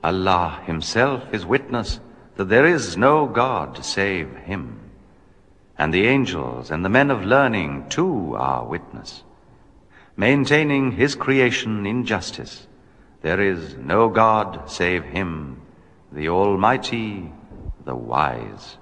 Allah himself is witness that there is no God save him. And the angels and the men of learning too are witness. Maintaining his creation in justice, there is no God save him, the Almighty, the Wise.